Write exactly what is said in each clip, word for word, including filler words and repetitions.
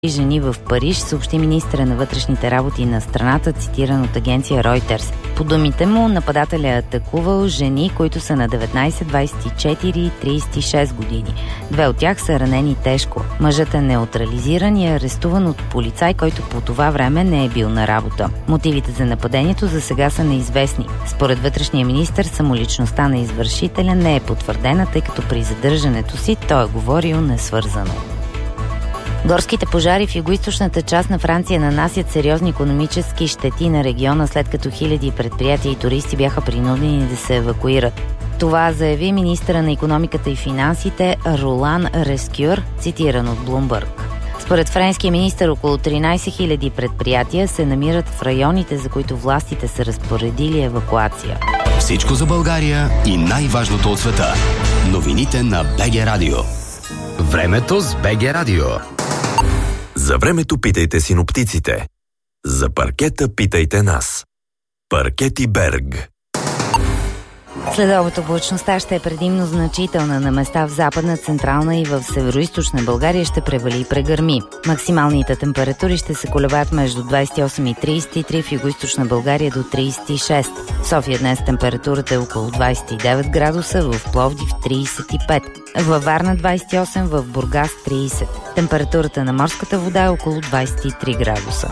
жени в Париж, съобщи министъра на вътрешните работи на страната, цитиран от агенция Reuters. По думите му, нападателя е атакувал жени, които са на деветнайсет, двайсет и четири и трийсет и шест години. Две от тях са ранени тежко. Мъжът е неутрализиран и е арестуван от полицай, който по това време не е бил на работа. Мотивите за нападението за сега са неизвестни. Според вътрешния министър, самоличността на извършителя не е потвърдена, тъй като при задържането си той е говорил несвързано. Горските пожари в югоизточната част на Франция нанасят сериозни икономически щети на региона, след като хиляди предприятия и туристи бяха принудени да се евакуират. Това заяви министъра на икономиката и финансите Ролан Рескюр, цитиран от Bloomberg. Според френския министър, около тринайсет хиляди предприятия се намират в районите, за които властите са разпоредили евакуация. Всичко за България и най-важното от света. Новините на БГ Радио. Времето с БГ Радио. За времето питайте синоптиците. За паркета питайте нас. Паркети Берг. Следобед облачността ще е предимно значителна. На места в Западна, Централна и в Североизточна България ще превали и прегърми. Максималните температури ще се колебаят между двайсет и осем и трийсет и три, в Югоизточна България до трийсет и шест. В София днес температурата е около двайсет и девет градуса, в Пловдив трийсет и пет. Във Варна двайсет и осем, в Бургас трийсет. Температурата на морската вода е около двайсет и три градуса.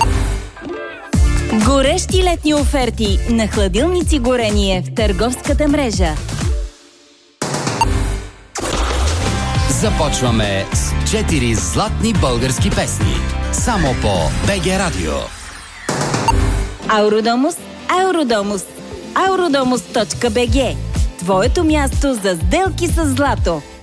Горещи летни оферти на хладилници Горение в търговската мрежа. Започваме с четири златни български песни. Само по БГ Радио. Ауродомус, Ауродомус, ауродомус точка би джи. Твоето място за сделки с злато.